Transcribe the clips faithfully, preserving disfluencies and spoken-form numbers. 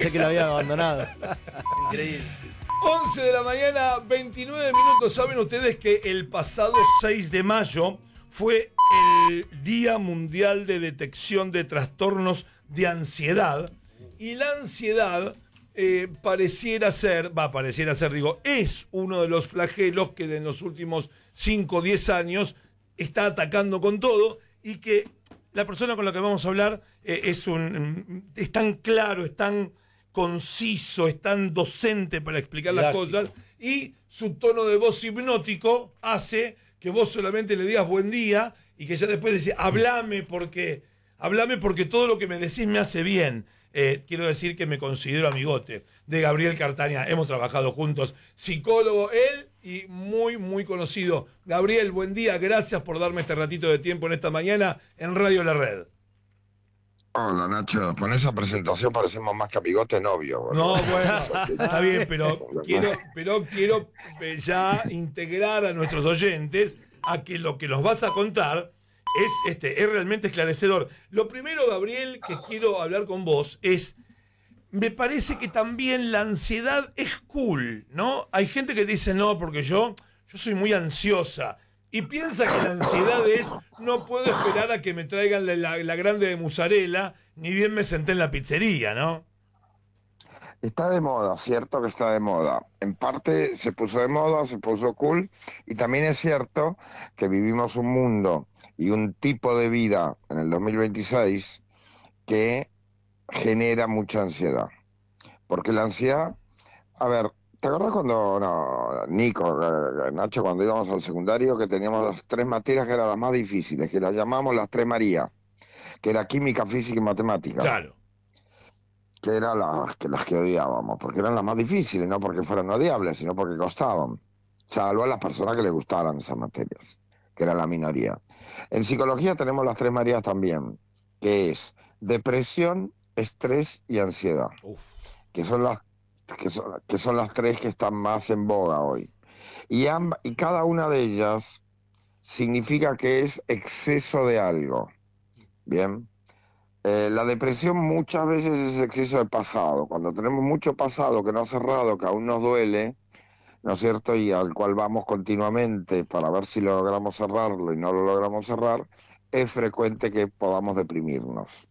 pensé que la había abandonado. Increíble. once de la mañana, veintinueve minutos. ¿Saben ustedes que el pasado seis de mayo fue el Día Mundial de Detección de Trastornos de Ansiedad? Y la ansiedad eh, pareciera ser, va, pareciera ser, digo, es uno de los flagelos que en los últimos cinco o diez años está atacando con todo, y que la persona con la que vamos a hablar eh, es, un, es tan claro, es tan conciso, es tan docente para explicar las cosas, y su tono de voz hipnótico hace que vos solamente le digas buen día y que ya después decís, hablame porque, hablame porque todo lo que me decís me hace bien. Eh, quiero decir que me considero amigote de Gabriel Cartaña. Hemos trabajado juntos, psicólogo él y muy, muy conocido. Gabriel, buen día, gracias por darme este ratito de tiempo en esta mañana en Radio La Red. Hola Nacho, con esa presentación parecemos más que amigote novio. ¿verdad? No, bueno, está bien, pero quiero, pero quiero eh, ya integrar a nuestros oyentes a que lo que nos vas a contar es, este, es realmente esclarecedor. Lo primero, Gabriel, que quiero hablar con vos es, me parece que también la ansiedad es cool, ¿no? Hay gente que dice, no, porque yo, yo soy muy ansiosa. Y piensa que la ansiedad es, no puedo esperar a que me traigan la, la, la grande de mozzarella, ni bien me senté en la pizzería, ¿no? Está de moda, cierto que está de moda. En parte se puso de moda, se puso cool, y también es cierto que vivimos un mundo y un tipo de vida en el dos mil veintiséis que genera mucha ansiedad. Porque la ansiedad, a ver, ¿te acuerdas cuando, no, Nico, Nacho, cuando íbamos al secundario, que teníamos las tres materias que eran las más difíciles, que las llamamos las tres Marías, que era química, física y matemática? Claro. Que eran las que, las que odiábamos, porque eran las más difíciles, no porque fueran odiables, sino porque costaban, salvo a las personas que les gustaran esas materias, que era la minoría. En psicología tenemos las tres Marías también, que es depresión, estrés y ansiedad, Uf. que son las Que son, que son las tres que están más en boga hoy. Y, amb- y cada una de ellas significa que es exceso de algo. Bien. Eh, la depresión muchas veces es exceso de pasado. Cuando tenemos mucho pasado que no ha cerrado, que aún nos duele, ¿no es cierto? Y al cual vamos continuamente para ver si logramos cerrarlo y no lo logramos cerrar, es frecuente que podamos deprimirnos.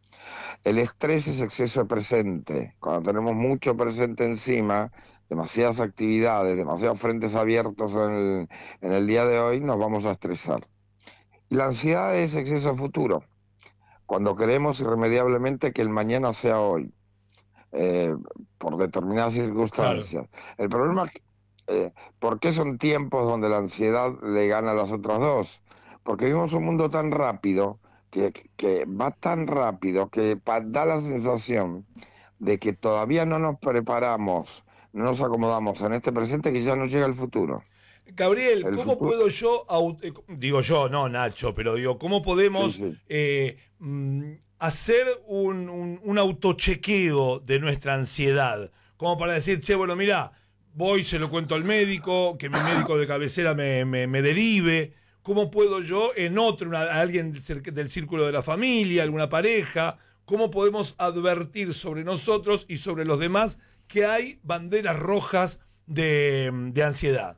El estrés es exceso de presente. Cuando tenemos mucho presente encima, demasiadas actividades, demasiados frentes abiertos en el, en el día de hoy, nos vamos a estresar. Y la ansiedad es exceso de futuro. Cuando queremos irremediablemente que el mañana sea hoy, eh, por determinadas circunstancias. Claro. El problema es, eh, ¿por qué son tiempos donde la ansiedad le gana a las otras dos? Porque vivimos un mundo tan rápido, Que, que va tan rápido que da la sensación de que todavía no nos preparamos, no nos acomodamos en este presente, que ya nos llega el futuro. Gabriel, el ¿cómo futuro... puedo yo, digo yo, no Nacho, pero digo, ¿cómo podemos sí, sí. Eh, hacer un, un, un autochequeo de nuestra ansiedad? Como para decir, che, bueno, mira, voy, se lo cuento al médico, que mi médico de cabecera me, me, me derive. ¿Cómo puedo yo en otro, una, alguien del círculo de la familia, alguna pareja, cómo podemos advertir sobre nosotros y sobre los demás que hay banderas rojas de, de ansiedad?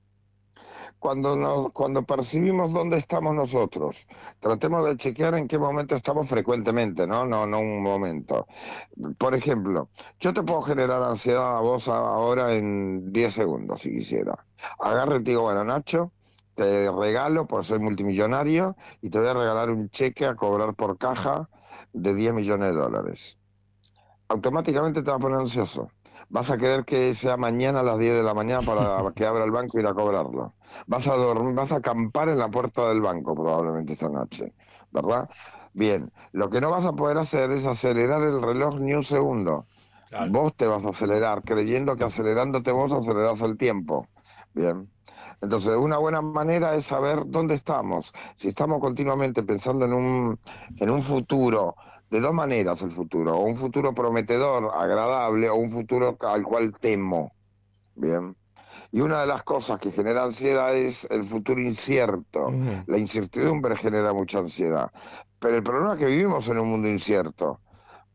Cuando, nos, cuando percibimos dónde estamos nosotros, tratemos de chequear en qué momento estamos frecuentemente, ¿no? No, no un momento. Por ejemplo, yo te puedo generar ansiedad a vos ahora en diez segundos, si quisiera. Agarro y te digo, bueno, Nacho, te regalo, porque soy multimillonario, y te voy a regalar un cheque a cobrar por caja de diez millones de dólares. Automáticamente te vas a poner ansioso. Vas a querer que sea mañana a las diez de la mañana para que abra el banco y ir a cobrarlo. Vas a dormir, vas a acampar en la puerta del banco probablemente esta noche, ¿verdad? Bien, lo que no vas a poder hacer es acelerar el reloj ni un segundo. Claro. Vos te vas a acelerar, creyendo que acelerándote vos acelerás el tiempo. Bien. Entonces, una buena manera es saber dónde estamos. Si estamos continuamente pensando en un, en un futuro, de dos maneras el futuro, o un futuro prometedor, agradable, o un futuro al cual temo. Bien. Y una de las cosas que genera ansiedad es el futuro incierto. Uh-huh. La incertidumbre genera mucha ansiedad. Pero el problema es que vivimos en un mundo incierto.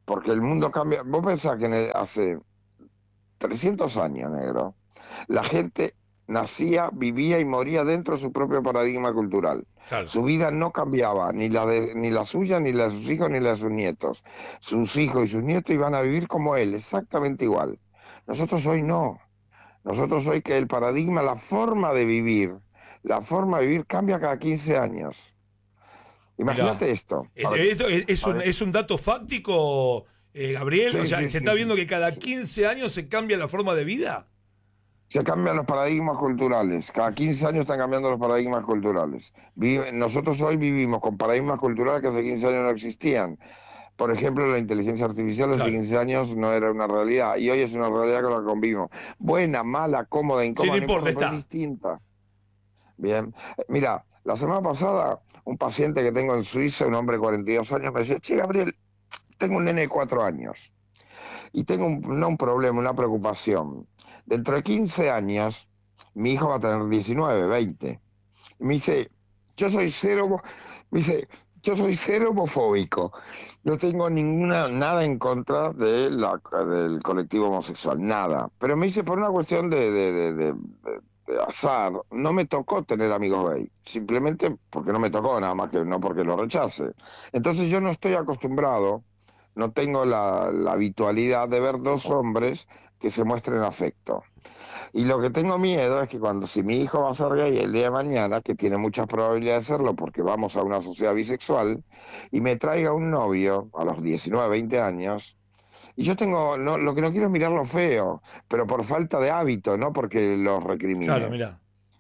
porque el mundo cambia. Vos pensás que en el- hace trescientos años, negro, la gente nacía, vivía y moría dentro de su propio paradigma cultural. Claro. Su vida no cambiaba, ni la de, ni la suya, ni la de sus hijos, ni la de sus nietos. Sus hijos y sus nietos iban a vivir como él, exactamente igual. Nosotros hoy no. Nosotros hoy que el paradigma, la forma de vivir, la forma de vivir cambia cada quince años. Imagínate Mirá. esto. ¿Es, A ver, esto es- es a un, ver. es un dato fáctico, eh, Gabriel? Sí, O sea, sí, ¿se sí, está sí. viendo que cada quince años se cambia la forma de vida? Se cambian los paradigmas culturales. Cada quince años están cambiando los paradigmas culturales. Vive- nosotros hoy vivimos con paradigmas culturales que hace quince años no existían. Por ejemplo, la inteligencia artificial hace Claro. quince años no era una realidad y hoy es una realidad con la que convivimos. Buena, mala, cómoda, incómoda, no importa, pero es está. distinta. Bien. Eh, Mira, la semana pasada un paciente que tengo en Suiza, un hombre de cuarenta y dos años, me decía, che, Gabriel, tengo un nene de cuatro años y tengo un, no un problema, una preocupación. Dentro de quince años, mi hijo va a tener diecinueve, veinte. Y me dice, yo soy cero, mo- me dice, yo soy cero homofóbico. No tengo ninguna, nada en contra de la, del colectivo homosexual, nada. Pero me dice, por una cuestión de, de, de, de, de- de azar, no me tocó tener amigos gay. Simplemente porque no me tocó, nada más que no porque lo rechace. Entonces yo no estoy acostumbrado, no tengo la, la habitualidad de ver dos hombres que se muestren afecto. Y lo que tengo miedo es que cuando si mi hijo va a ser gay el día de mañana, que tiene muchas probabilidades de serlo porque vamos a una sociedad bisexual, y me traiga un novio a los diecinueve, veinte años, y yo tengo, no, lo que no quiero es mirarlo feo, pero por falta de hábito, no porque lo recrimine. Claro, mirá.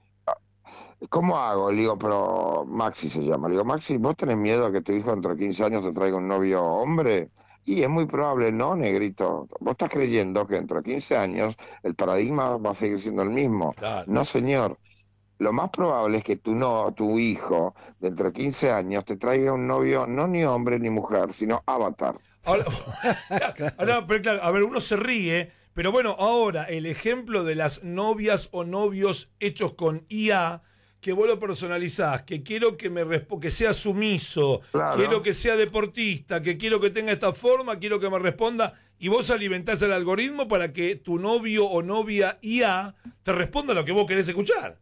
¿Cómo hago? Le digo, pero Maxi se llama. Le digo, Maxi, ¿vos tenés miedo a que tu hijo dentro de quince años te traiga un novio hombre? Y es muy probable, no, negrito. Vos estás creyendo que dentro de quince años el paradigma va a seguir siendo el mismo. Claro. No, señor. Lo más probable es que tu, no, tu hijo dentro de quince años te traiga un novio, no ni hombre ni mujer, sino avatar. Ahora, ahora, pero claro, a ver, uno se ríe, pero bueno, ahora el ejemplo de las novias o novios hechos con I A, que vos lo personalizás, que quiero que me respo- que sea sumiso, Claro. quiero que sea deportista, que quiero que tenga esta forma, quiero que me responda, y vos alimentás el algoritmo para que tu novio o novia I A te responda lo que vos querés escuchar.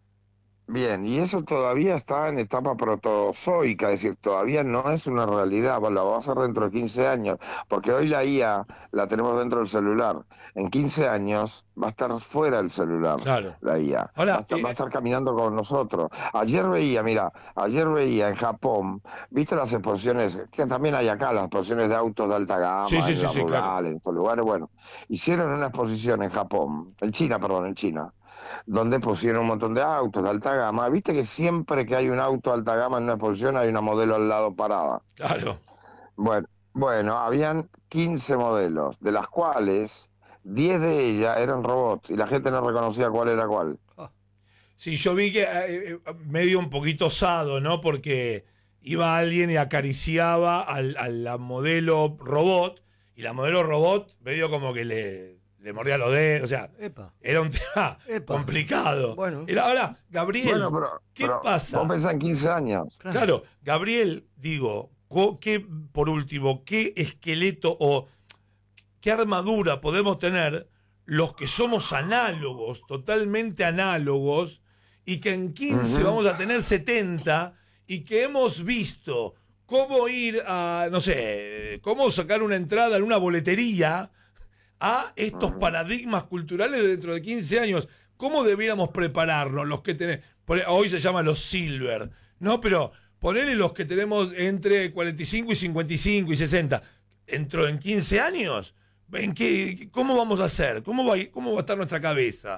Bien, y eso todavía está en etapa protozoica, es decir, todavía no es una realidad, la va a hacer dentro de quince años, porque hoy la I A la tenemos dentro del celular. En quince años va a estar fuera del celular, Claro. la I A. Ahora, va, a estar, eh, va a estar caminando con nosotros. Ayer veía, mira, ayer veía en Japón, ¿viste las exposiciones? Que también hay acá, las exposiciones de autos de alta gama, Sí, sí, en sí, la sí, rural, claro. en estos lugares. Bueno, hicieron una exposición en Japón, en China, perdón, en China, donde pusieron un montón de autos de alta gama. Viste que siempre que hay un auto de alta gama en una exposición hay una modelo al lado parada. Claro. Bueno, bueno, habían quince modelos, de las cuales diez de ellas eran robots y la gente no reconocía cuál era cuál. Sí, yo vi que eh, eh, medio un poquito osado, ¿no? Porque iba alguien y acariciaba al, a la modelo robot, y la modelo robot medio como que le, le mordía los dedos, o sea, Epa. era un tema Epa. complicado. Bueno. Era- ahora, Gabriel, Bueno, pero, ¿qué pero pasa? vos pensás en quince años. Claro, Gabriel, digo, co- ¿qué, por último, qué esqueleto o qué armadura podemos tener los que somos análogos, totalmente análogos, y que en quince Ujú. vamos a tener setenta, y que hemos visto cómo ir a, no sé, cómo sacar una entrada en una boletería a estos Ujú. paradigmas culturales de dentro de quince años? ¿Cómo debiéramos prepararnos los que tenemos? Hoy se llaman los silver, ¿no? Pero ponele los que tenemos entre cuarenta y cinco y cincuenta y cinco y sesenta. ¿Dentro de quince años? ¿En qué, ¿Cómo vamos a hacer? ¿Cómo va, ¿Cómo va a estar nuestra cabeza?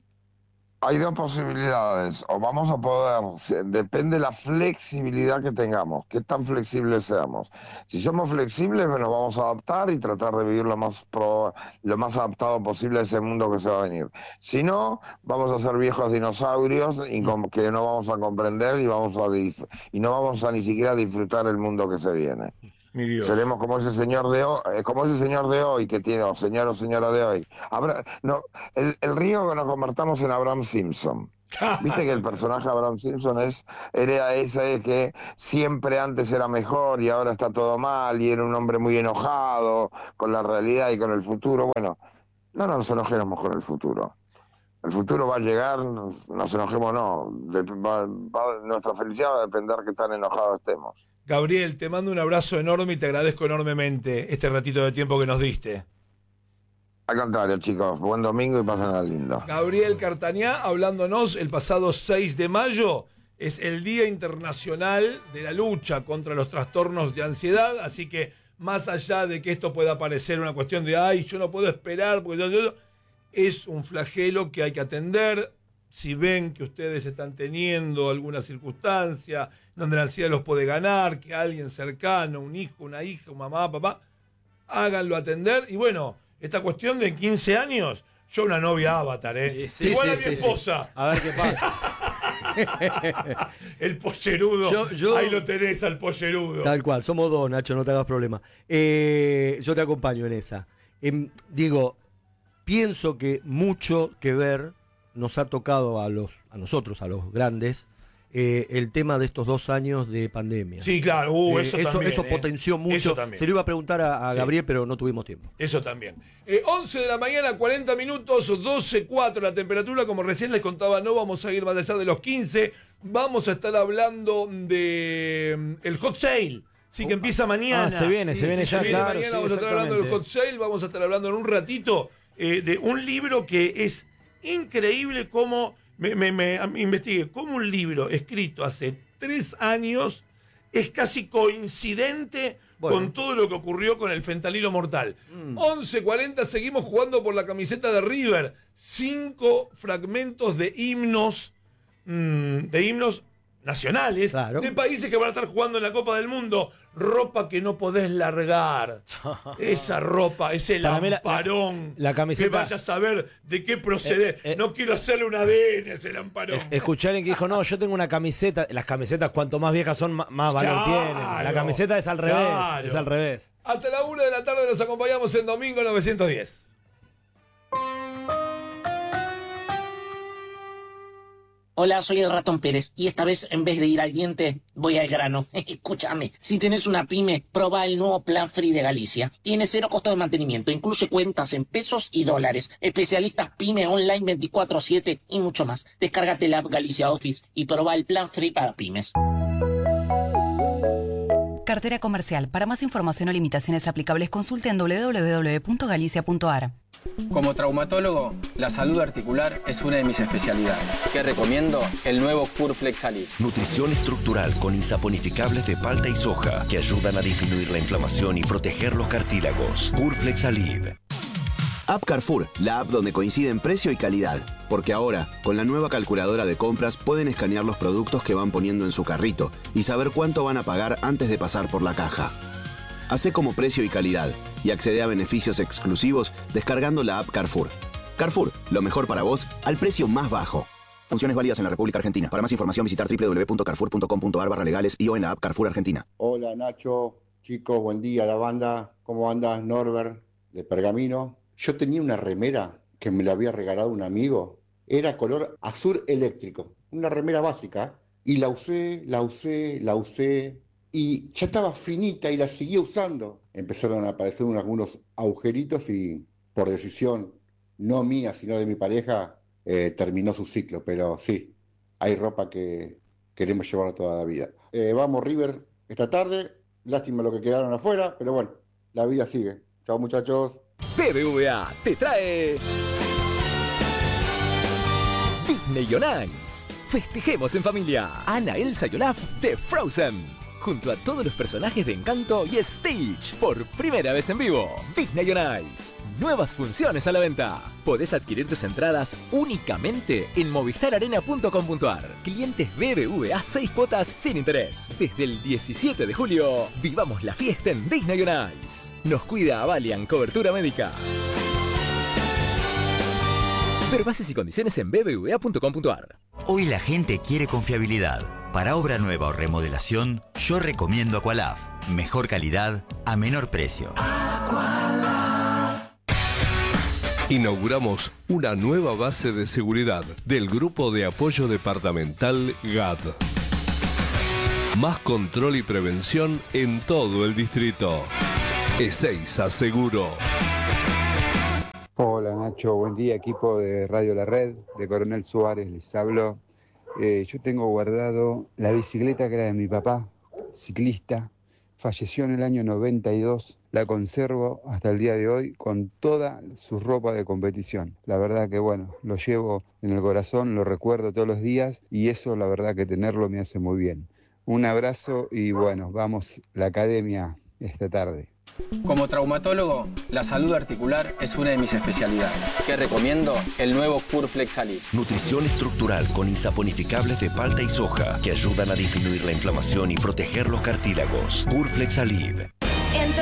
Hay dos posibilidades, o vamos a poder, se- depende de la flexibilidad que tengamos, qué tan flexibles seamos. Si somos flexibles, nos vamos a adaptar y tratar de vivir lo más pro- lo más adaptado posible a ese mundo que se va a venir. Si no, vamos a ser viejos dinosaurios y com- que no vamos a comprender y vamos a dif- y no vamos a ni siquiera disfrutar el mundo que se viene. Mi Dios. Seremos como ese señor de hoy, como ese señor de hoy que tiene, o señor o señora de hoy. Habrá, no, el, el riesgo que nos convertamos en Abraham Simpson. Viste que el personaje Abraham Simpson es, era ese que siempre antes era mejor y ahora está todo mal, y era un hombre muy enojado con la realidad y con el futuro. Bueno, no nos enojemos con el futuro. El futuro va a llegar, nos enojemos no. De, va, va, nuestra felicidad va a depender de qué tan enojados estemos. Gabriel, te mando un abrazo enorme y te agradezco enormemente este ratito de tiempo que nos diste. Al contrario, chicos, buen domingo y pasen al lindo. Gabriel Cartañá hablándonos el pasado seis de mayo. Es el Día Internacional de la Lucha contra los Trastornos de Ansiedad, así que más allá de que esto pueda parecer una cuestión de ay, yo no puedo esperar, porque yo, yo, es un flagelo que hay que atender. Si ven que ustedes están teniendo alguna circunstancia donde la ansiedad los puede ganar, que alguien cercano, un hijo, una hija, un mamá, papá, háganlo atender. Y bueno, esta cuestión de quince años, yo una novia avatar, ¿eh? Sí, igual sí, a mi sí, esposa. Sí. A ver qué pasa. El pollerudo. Yo, yo, ahí lo tenés al pollerudo. Tal cual, somos dos, Nacho, no te hagas problema. Eh, yo te acompaño en esa. Eh, digo, pienso que mucho que ver nos ha tocado a los a nosotros, a los grandes, eh, el tema de estos dos años de pandemia. Sí, claro, uh, eh, eso, eso también. Eso eh. potenció mucho. Se lo iba a preguntar a, a Gabriel, sí, pero no tuvimos tiempo. Eso también. Eh, once de la mañana, cuarenta minutos, doce cuatro la temperatura. Como recién les contaba, no vamos a ir más allá de los quince. Vamos a estar hablando de um, el hot sale. Sí, que empieza mañana. Ah, se viene, sí, se viene sí, ya, se viene claro. Mañana Sí, vamos a estar hablando del hot sale. Vamos a estar hablando en un ratito eh, de un libro que es increíble cómo... Me, me, me, me investigué cómo un libro escrito hace tres años es casi coincidente bueno. con todo lo que ocurrió con el fentanilo mortal. Mm. once cuarenta, seguimos jugando por la camiseta de River. Cinco fragmentos de himnos, mmm, de himnos nacionales, claro, de países que van a estar jugando en la Copa del Mundo. Ropa que no podés largar. Esa ropa, ese lamparón. La, la camiseta. Que vaya a saber de qué proceder. Eh, eh, no quiero hacerle un A D N a ese lamparón. Eh, escuché a alguien que dijo, no, yo tengo una camiseta. Las camisetas cuanto más viejas son, más, más valor claro, tienen. La camiseta es al revés. Claro. Es al revés. Hasta la una de la tarde nos acompañamos en Domingo novecientos diez. Hola, soy el Ratón Pérez y esta vez en vez de ir al diente voy al grano. Escúchame, si tenés una pyme, probá el nuevo Plan Free de Galicia. Tiene cero costo de mantenimiento, incluye cuentas en pesos y dólares, especialistas pyme online veinticuatro siete y mucho más. Descárgate la app Galicia Office y probá el Plan Free para pymes. Cartera comercial. Para más información o limitaciones aplicables consulte en doble u doble u doble u punto galicia punto a r. Como traumatólogo, la salud articular es una de mis especialidades. ¿Qué recomiendo? El nuevo Curflex Alib. Nutrición estructural con insaponificables de palta y soja que ayudan a disminuir la inflamación y proteger los cartílagos. Curflex Alib. App Carrefour, la app donde coinciden precio y calidad. Porque ahora, con la nueva calculadora de compras, pueden escanear los productos que van poniendo en su carrito y saber cuánto van a pagar antes de pasar por la caja. Hacé como precio y calidad y accede a beneficios exclusivos descargando la app Carrefour. Carrefour, lo mejor para vos al precio más bajo. Funciones válidas en la República Argentina. Para más información visitar doble u doble u doble u punto carrefour punto com punto a r barra legales y o en la app Carrefour Argentina. Hola Nacho, chicos, buen día la banda. ¿Cómo andas? Norbert de Pergamino. Yo tenía una remera que me la había regalado un amigo. Era color azul eléctrico. Una remera básica. Y la usé, la usé, la usé. Y ya estaba finita y la seguía usando. Empezaron a aparecer algunos agujeritos y por decisión no mía, sino de mi pareja, eh, terminó su ciclo. Pero sí, hay ropa que queremos llevar toda la vida. Eh, vamos River esta tarde. Lástima lo que quedaron afuera, pero bueno, la vida sigue. Chao muchachos. B B V A te trae Disney on Ice. Festejemos en familia. Anna, Elsa y Olaf de Frozen, junto a todos los personajes de Encanto y Stitch, por primera vez en vivo. Disney on Ice. Nuevas funciones a la venta. Podés adquirir tus entradas únicamente en movistar arena punto com punto a r. Clientes B B V A seis cuotas sin interés. Desde el diecisiete de julio, vivamos la fiesta en Disney on Ice. Nos cuida Avalian Cobertura Médica. Ver bases y condiciones en b b v a punto com punto a r. Hoy la gente quiere confiabilidad. Para obra nueva o remodelación, yo recomiendo Aqualaf. Mejor calidad a menor precio. Aqualaf. Inauguramos una nueva base de seguridad del Grupo de Apoyo Departamental G A D. Más control y prevención en todo el distrito. Ezeiza Seguro. Hola Nacho, buen día, equipo de Radio La Red, de Coronel Suárez les hablo. Eh, yo tengo guardado la bicicleta que era de mi papá, ciclista, falleció en el año noventa y dos, la conservo hasta el día de hoy con toda su ropa de competición. La verdad que bueno, lo llevo en el corazón, lo recuerdo todos los días y eso la verdad que tenerlo me hace muy bien. Un abrazo y bueno, vamos a la academia esta tarde. Como traumatólogo, la salud articular es una de mis especialidades. ¿Qué recomiendo? El nuevo Curflex Alib. Nutrición estructural con insaponificables de palta y soja que ayudan a disminuir la inflamación y proteger los cartílagos. Curflex Alib.